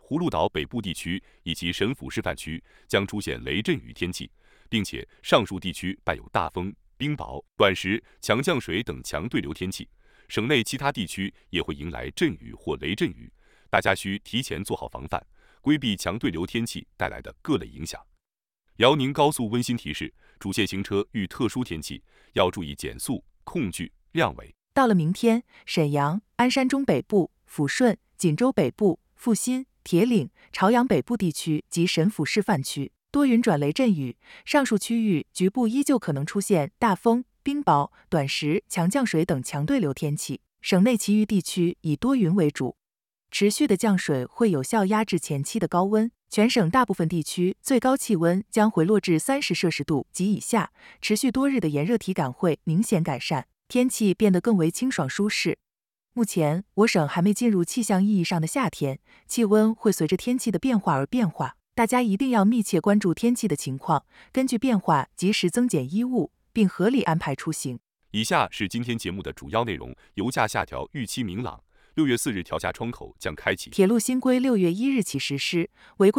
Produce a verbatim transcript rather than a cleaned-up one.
葫芦岛北部地区以及神府示范区将出现雷阵雨天气，并且上述地区伴有大风、冰雹、短时强降水等强对流天气。省内其他地区也会迎来阵雨或雷阵雨，大家需提前做好防范，规避强对流天气带来的各类影响。辽宁高速温馨提示：主线行车遇特殊天气，要注意减速、控距、亮尾。 到了明天，沈阳、鞍山中北部、抚顺、锦州北部、阜新、铁岭、朝阳北部地区及神府示范区多云转雷阵雨，上述区域局部依旧可能出现大风、冰雹、短时强降水等强对流天气。省内其余地区以多云为主。持续的降水会有效压制前期的高温，全省大部分地区最高气温将回落至三十摄氏度及以下，持续多日的炎热体感会明显改善，天气变得更为清爽舒适。目前，我省还没进入气象意义上的夏天，气温会随着天气的变化而变化，大家一定要密切关注天气的情况，根据变化及时增减衣物，并合理安排出行。 以下是今天节目的主要内容：油价下调预期明朗，六月四日调价窗口将开启。 铁路新规六月一日起实施，违规